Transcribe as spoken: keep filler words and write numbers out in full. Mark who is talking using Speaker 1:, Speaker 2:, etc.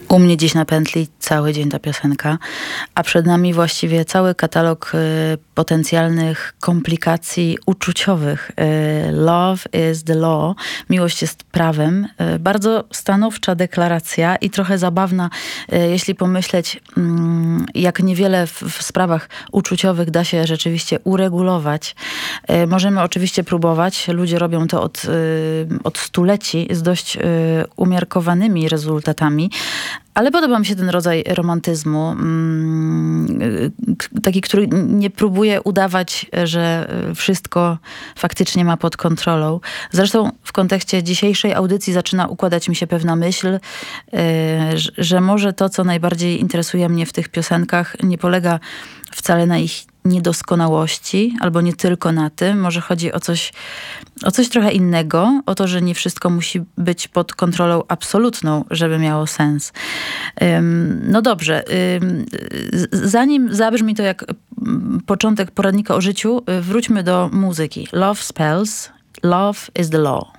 Speaker 1: U mnie dziś na pętli cały dzień ta piosenka, a przed nami właściwie cały katalog y, potencjalnych komplikacji uczuciowych. Y, Love is the law. Miłość jest prawem. Y, bardzo stanowcza deklaracja i trochę zabawna, y, jeśli pomyśleć, y, jak niewiele w, w sprawach uczuciowych da się rzeczywiście uregulować. Y, możemy oczywiście próbować. Ludzie robią to od, y, od stuleci z dość y, umiarkowanymi rezultatami. Ale podoba mi się ten rodzaj romantyzmu, taki, który nie próbuje udawać, że wszystko faktycznie ma pod kontrolą. Zresztą w kontekście dzisiejszej audycji zaczyna układać mi się pewna myśl, że może to, co najbardziej interesuje mnie w tych piosenkach, nie polega wcale na ich niedoskonałości, albo nie tylko na tym. Może chodzi o coś, o coś trochę innego, o to, że nie wszystko musi być pod kontrolą absolutną, żeby miało sens. Um, no dobrze. Um, zanim zabrzmi to jak początek poradnika o życiu, wróćmy do muzyki. Love spells, love is the law.